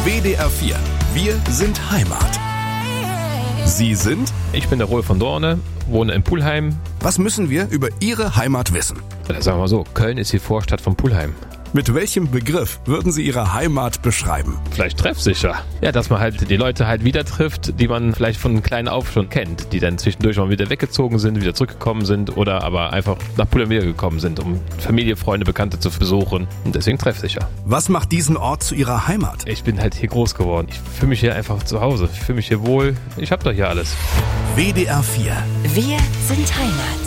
WDR 4. Wir sind Heimat. Sie sind? Ich bin der Roel von Dorne, wohne in Pulheim. Was müssen wir über Ihre Heimat wissen? Sagen wir mal so, Köln ist die Vorstadt von Pulheim. Mit welchem Begriff würden Sie Ihre Heimat beschreiben? Vielleicht treffsicher. Ja, dass man halt die Leute halt wieder trifft, die man vielleicht von klein auf schon kennt, die dann zwischendurch mal wieder weggezogen sind, wieder zurückgekommen sind oder aber einfach nach Pulheim wiedergekommen sind, um Familie, Freunde, Bekannte zu besuchen. Und deswegen treffsicher. Was macht diesen Ort zu Ihrer Heimat? Ich bin halt hier groß geworden. Ich fühle mich hier einfach zu Hause. Ich fühle mich hier wohl. Ich habe doch hier alles. WDR 4. Wir sind Heimat.